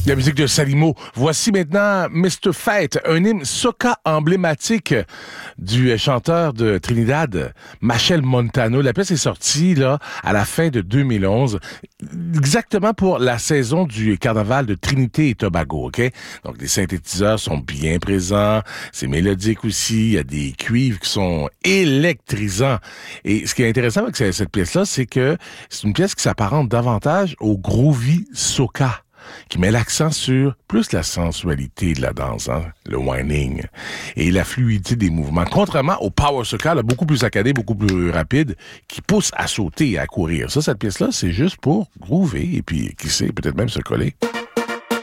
La musique de Salimo. Voici maintenant Mr. Fate, un hymne soca emblématique du chanteur de Trinidad, Machel Montano. La pièce est sortie là à la fin de 2011, exactement pour la saison du carnaval de Trinité et Tobago, OK? Donc, les synthétiseurs sont bien présents, c'est mélodique aussi, il y a des cuivres qui sont électrisants. Et ce qui est intéressant avec cette pièce-là, c'est que c'est une pièce qui s'apparente davantage au groovy soca, qui met l'accent sur plus la sensualité de la danse, hein, le whining, et la fluidité des mouvements. Contrairement au power soca, là, beaucoup plus saccadé, beaucoup plus rapide, qui pousse à sauter et à courir. Ça, cette pièce-là, c'est juste pour groover et puis, qui sait, peut-être même se coller.